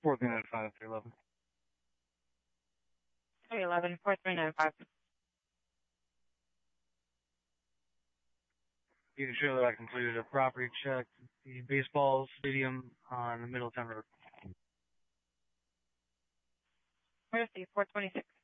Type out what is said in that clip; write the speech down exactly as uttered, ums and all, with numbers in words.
four three nine five, three eleven. three eleven, four three nine five. You can show that I completed a property check at the baseball stadium on Middletown Road. Mercy, four twenty-six.